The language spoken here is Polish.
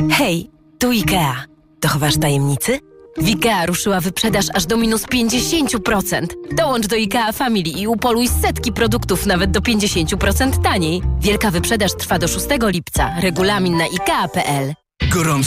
Hej, tu IKEA. Dochowasz tajemnicy? W IKEA ruszyła wyprzedaż aż do minus 50%. Dołącz do IKEA Family i upoluj setki produktów nawet do 50% taniej. Wielka wyprzedaż trwa do 6 lipca. Regulamin na ikea.pl.